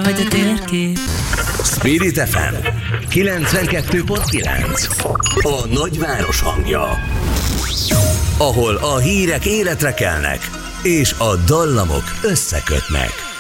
vagy a térkép. Spirit FM 92.9. A nagyváros hangja. Ahol a hírek életre kelnek, és a dallamok összekötnek.